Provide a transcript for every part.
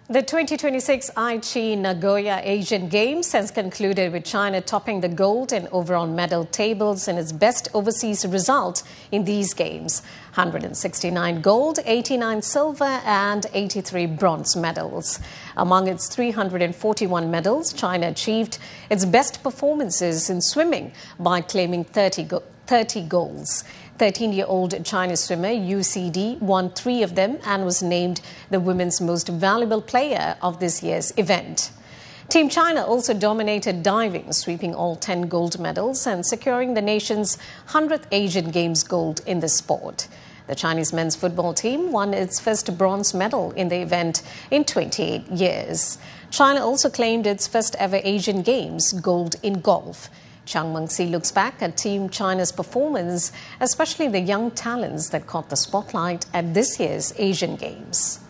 The 2026 Aichi Nagoya Asian Games has concluded with China topping the gold and overall medal tables in its best overseas result in these games. 169 gold, 89 silver and 83 bronze medals. Among its 341 medals, China achieved its best performances in swimming by claiming 30 golds. 13-year-old Chinese swimmer Yu Cidi won 3 of them and was named the women's most valuable player of this year's event. Team China also dominated diving, sweeping all 10 gold medals and securing the nation's 100th Asian Games gold in the sport. The Chinese men's football team won its first bronze medal in the event in 28 years. China also claimed its first ever Asian Games gold in golf. Chang Mengxi looks back at Team China's performance, especially the young talents that caught the spotlight at this year's Asian Games.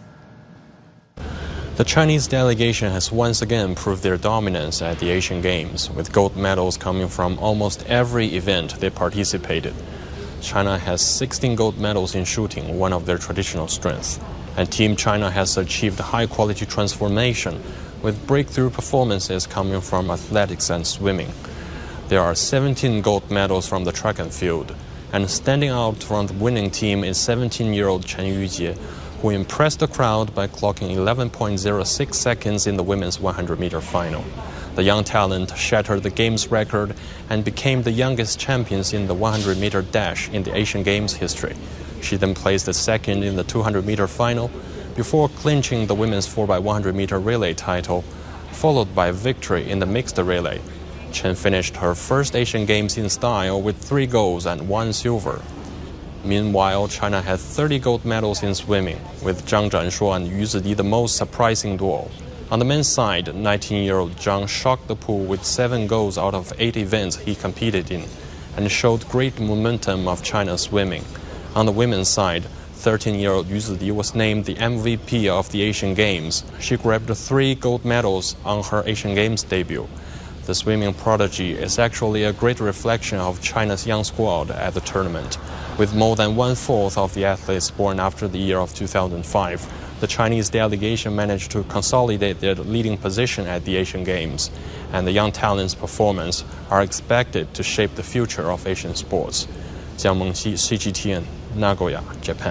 The Chinese delegation has once again proved their dominance at the Asian Games, with gold medals coming from almost every event they participated. China has 16 gold medals in shooting, one of their traditional strengths. And Team China has achieved high-quality transformation, with breakthrough performances coming from athletics and swimming. There are 17 gold medals from the track and field, and standing out from the winning team is 17-year-old Chen Yujie, who impressed the crowd by clocking 11.06 seconds in the women's 100-meter final. The young talent shattered the game's record and became the youngest champions in the 100-meter dash in the Asian Games history. She then placed second in the 200-meter final before clinching the women's 4x100-meter relay title, followed by victory in the mixed relay. Chen finished her first Asian Games in style with 3 golds and 1 silver. Meanwhile, China had 30 gold medals in swimming, with Zhang Zhanshuo and Yu Zidi the most surprising duo. On the men's side, 19-year-old Zhang shocked the pool with 7 golds out of 8 events he competed in, and showed great momentum of China's swimming. On the women's side, 13-year-old Yu Zidi was named the MVP of the Asian Games. She grabbed 3 gold medals on her Asian Games debut. The swimming prodigy is actually a great reflection of China's young squad at the tournament. With more than 1/4 of the athletes born after the year of 2005, the Chinese delegation managed to consolidate their leading position at the Asian Games, and the young talents' performance are expected to shape the future of Asian sports. Jiang Mengxi, CGTN, Nagoya, Japan.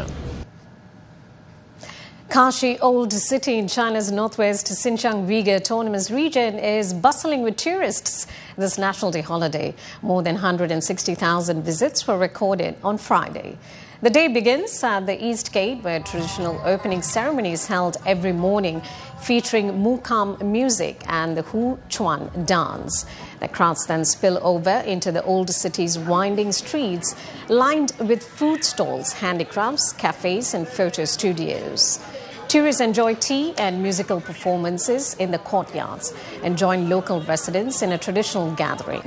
Kashi Old City in China's northwest Xinjiang Uyghur Autonomous Region is bustling with tourists this National Day holiday. More than 160,000 visits were recorded on Friday. The day begins at the East Gate, where traditional opening ceremony is held every morning, featuring mukam music and the Hu Chuan dance. The crowds then spill over into the old city's winding streets, lined with food stalls, handicrafts, cafes and photo studios. Tourists enjoy tea and musical performances in the courtyards and join local residents in a traditional gathering.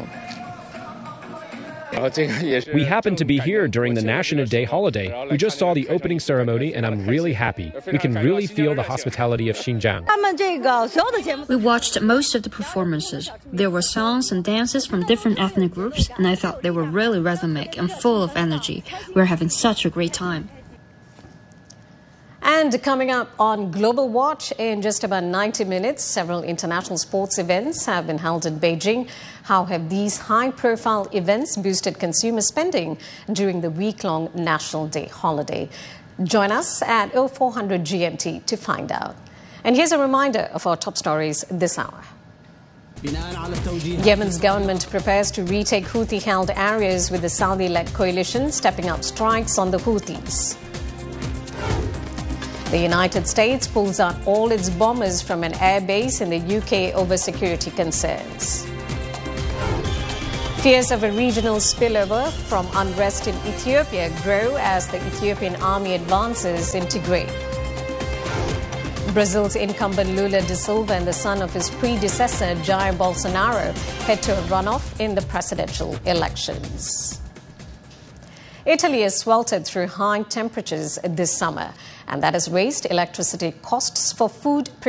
We happen to be here during the National Day holiday. We just saw the opening ceremony and I'm really happy. We can really feel the hospitality of Xinjiang. We watched most of the performances. There were songs and dances from different ethnic groups, and I thought they were really rhythmic and full of energy. We're having such a great time. And coming up on Global Watch in just about 90 minutes, several international sports events have been held in Beijing. How have these high-profile events boosted consumer spending during the week-long National Day holiday? Join us at 0400 GMT to find out. And here's a reminder of our top stories this hour. Yemen's government prepares to retake Houthi-held areas with the Saudi-led coalition stepping up strikes on the Houthis. The United States pulls out all its bombers from an air base in the UK over security concerns. Fears of a regional spillover from unrest in Ethiopia grow as the Ethiopian army advances in Tigray. Brazil's incumbent Lula da Silva and the son of his predecessor Jair Bolsonaro head to a runoff in the presidential elections. Italy has sweltered through high temperatures this summer, and that has raised electricity costs for food